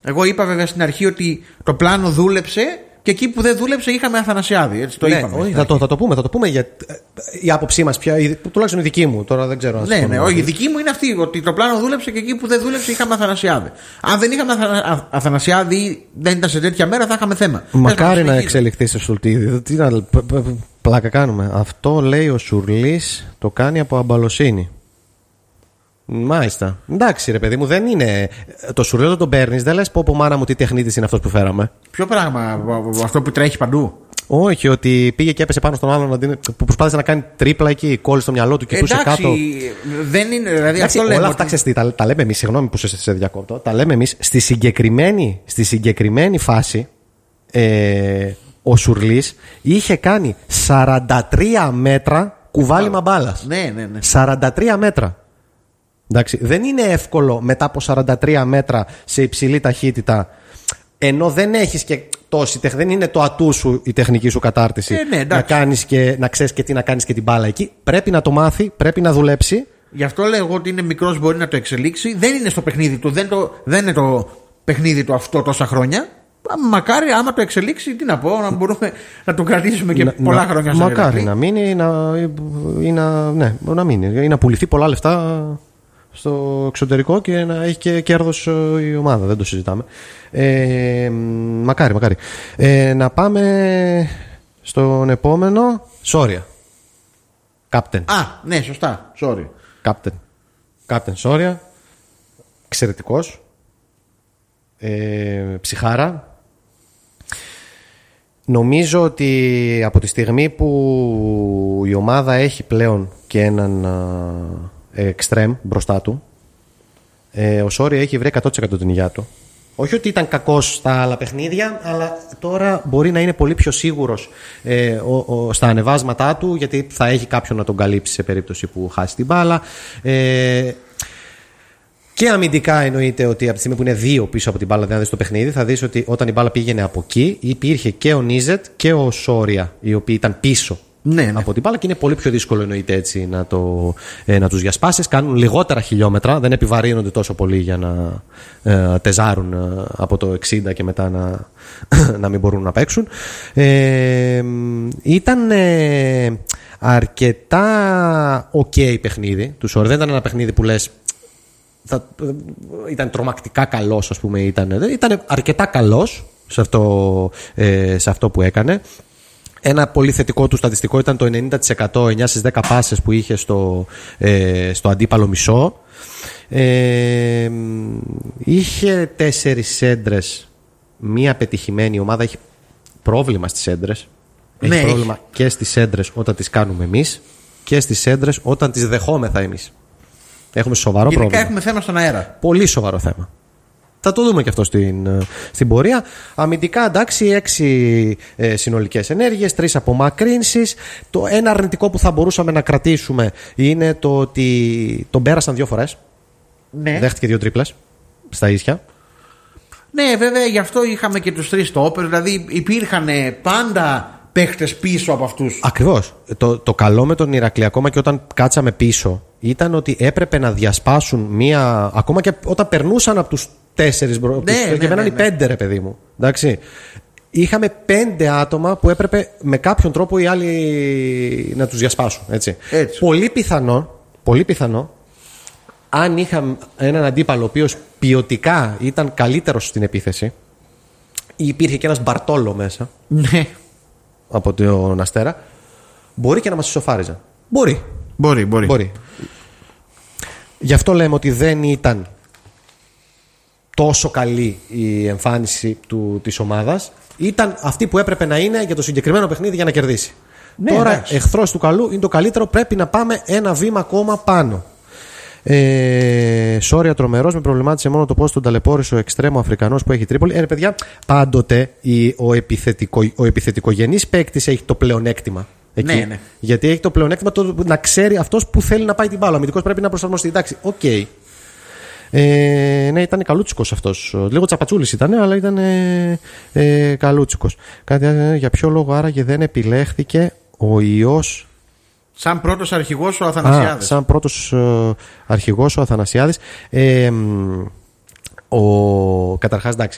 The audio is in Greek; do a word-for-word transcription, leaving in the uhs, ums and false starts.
Εγώ είπα βέβαια στην αρχή ότι το πλάνο δούλεψε και εκεί που δεν δούλεψε είχαμε Αθανασιάδη. Έτσι το ναι, είπαμε. Όχι, θα, το, θα το πούμε, θα το πούμε για η άποψη μας πια, τουλάχιστον η δική μου. Τώρα δεν ξέρω. Ναι, ναι, όχι, η δική μου είναι αυτή. Ότι το πλάνο δούλεψε και εκεί που δεν δούλεψε είχαμε Αθανασιάδη. Αν δεν είχαμε Αθανα... Αθανασιάδη, δεν ήταν σε τέτοια μέρα, θα είχαμε θέμα. Μακάρι να εξελιχθεί σε Σουλτίδη. Τι να πλάκα κάνουμε. Αυτό λέει ο Σουρλής, το κάνει από αμπαλοσύνη. Μάλιστα. Εντάξει, ρε παιδί μου, δεν είναι. Το Σουρλί τον παίρνει, δεν λες πω πω μάνα μου τι τεχνίτης είναι αυτός που φέραμε. Ποιο πράγμα, αυτό που τρέχει παντού. Όχι, ότι πήγε και έπεσε πάνω στον άλλον που προσπάθησε να κάνει τρίπλα εκεί, κόλλησε στο μυαλό του και πούσε κάτω. Δεν είναι. Δηλαδή, εντάξει, αυτό όλα λέμε αυτά ότι... ξέρεις, τα, τα λέμε εμείς, συγγνώμη που σε, σε διακόπτω, τα λέμε εμείς στη συγκεκριμένη, στη συγκεκριμένη φάση. Ε, ο Σουρλής είχε κάνει σαράντα τρία μέτρα κουβάλιμα μπάλας. Ναι, ναι, ναι. σαράντα τρία μέτρα. Εντάξει, δεν είναι εύκολο μετά από σαράντα τρία μέτρα σε υψηλή ταχύτητα, ενώ δεν έχεις και τόση τεχνική, δεν είναι το ατού σου η τεχνική σου κατάρτιση, ε, ναι, να, κάνεις και, να ξέρεις και τι να κάνεις και την μπάλα εκεί. Πρέπει να το μάθει, πρέπει να δουλέψει. Γι' αυτό λέω εγώ ότι είναι μικρός, μπορεί να το εξελίξει. Δεν είναι στο παιχνίδι του, δεν, το, δεν είναι το παιχνίδι του αυτό τόσα χρόνια. Μακάρι άμα το εξελίξει, τι να πω, να μπορούμε να το κρατήσουμε και να, πολλά να, χρόνια. Μακάρι να μείνει, να, ή να, ναι, να μείνει, ή να πουληθεί πολλά λεφτά στο εξωτερικό και να έχει και κέρδος η ομάδα, δεν το συζητάμε. Ε, μακάρι, μακάρι. Ε, να πάμε στον επόμενο. Σόρια. Κάπτεν. Α, ναι, σωστά. Sorry. Κάπτεν. Κάπτεν Σόρια. Εξαιρετικός. Ε, ψυχάρα. Νομίζω ότι από τη στιγμή που η ομάδα έχει πλέον και έναν εξτρέμ μπροστά του, ε, ο Σόρια έχει βρει εκατό τοις εκατό την υγειά του. Όχι ότι ήταν κακός στα άλλα παιχνίδια, αλλά τώρα μπορεί να είναι πολύ πιο σίγουρος ε, ο, ο, στα ανεβάσματά του, γιατί θα έχει κάποιον να τον καλύψει σε περίπτωση που χάσει την μπάλα. Ε, και αμυντικά εννοείται ότι από τη στιγμή που είναι δύο πίσω από την μπάλα, δεν δεις το παιχνίδι, θα δεις ότι όταν η μπάλα πήγαινε από εκεί, υπήρχε και ο Νίζετ και ο Σόρια, οι οποίοι ήταν πίσω. Ναι, ναι. Από την μπάλα και είναι πολύ πιο δύσκολο εννοείται έτσι να, το, ε, να τους διασπάσεις. Κάνουν λιγότερα χιλιόμετρα, δεν επιβαρύνονται τόσο πολύ για να ε, τεζάρουν ε, από το εξήντα και μετά να, να μην μπορούν να παίξουν. Ε, ήταν ε, αρκετά ok παιχνίδι του Σόρια. Δεν ήταν ένα παιχνίδι που λες θα, ήταν τρομακτικά καλός, ας πούμε. Ήταν, ήταν αρκετά καλός σε αυτό, ε, σε αυτό που έκανε. Ένα πολύ θετικό του στατιστικό ήταν το ενενήντα τοις εκατό, εννιά στις δέκα πάσες που είχε στο, ε, στο αντίπαλο μισό. Ε, είχε τέσσερις σέντρες, μία πετυχημένη. ομάδα έχει πρόβλημα στις σέντρες. Έχει ναι, πρόβλημα έχει. Και στις σέντρες όταν τις κάνουμε εμείς και στις σέντρες όταν τις δεχόμεθα εμείς. Έχουμε σοβαρό γενικά πρόβλημα. Έχουμε θέμα στον αέρα. Πολύ σοβαρό θέμα. Θα το δούμε και αυτό στην, στην πορεία. Αμυντικά, εντάξει, έξι ε, συνολικές ενέργειες, τρεις απομακρύνσεις. Το ένα αρνητικό που θα μπορούσαμε να κρατήσουμε είναι το ότι τον πέρασαν δύο φορές. Ναι. Δέχτηκε δύο τρίπλες στα ίσια. Ναι, βέβαια, γι' αυτό είχαμε και τους τρεις στόπερ. Δηλαδή υπήρχαν πάντα παίχτες πίσω από αυτούς. Ακριβώς. Το, το καλό με τον Ηρακλή, ακόμα και όταν κάτσαμε πίσω, ήταν ότι έπρεπε να διασπάσουν μία. Ακόμα και όταν περνούσαν από τους τέσσερις μπρο... Ναι, ναι, και μέναν οι ναι, ναι. πέντε, ρε παιδί μου. Εντάξει. Είχαμε πέντε άτομα που έπρεπε με κάποιον τρόπο οι άλλοι να τους διασπάσουν. Έτσι. Έτσι. Πολύ πιθανό, πολύ πιθανό, αν είχαμε έναν αντίπαλο ο οποίος ποιοτικά ήταν καλύτερος στην επίθεση, υπήρχε και ένας Μπαρτόλο μέσα. Ναι. Από τον Αστέρα, μπορεί και να μας ισοφάριζε. Μπορεί. Μπορεί, μπορεί. μπορεί. Γι' αυτό λέμε ότι δεν ήταν τόσο καλή η εμφάνιση του, της ομάδας. Ήταν αυτή που έπρεπε να είναι για το συγκεκριμένο παιχνίδι για να κερδίσει. Ναι, τώρα, εντάξει. Εχθρός του καλού είναι το καλύτερο. Πρέπει να πάμε ένα βήμα ακόμα πάνω. Ε, Σόρια τρομερός, με προβλημάτισε μόνο το πώς τον ταλαιπώρησε ο εξτρέμο Αφρικανός που έχει Τρίπολη. Ε, ρε παιδιά, πάντοτε η, ο, επιθετικο, ο επιθετικογενής παίκτης έχει το πλεονέκτημα. Εκεί. Ναι, ναι. Γιατί έχει το πλεονέκτημα το, να ξέρει αυτός που θέλει να πάει την μπάλα. Ο αμυντικός πρέπει να προσαρμοστεί. Εντάξει, οκ. Okay. Ε, ναι, ήταν καλούτσικος αυτός. Λίγο τσαπατσούλης ήταν, αλλά ήταν ε, ε, καλούτσικος. Κάτι, ε, για ποιο λόγο άραγε δεν επιλέχθηκε ο ιός. Σαν πρώτος αρχηγός ο Αθανασιάδης. Α, σαν πρώτος ε, αρχηγός ο Αθανασιάδης. Ε, ο, καταρχάς, εντάξει,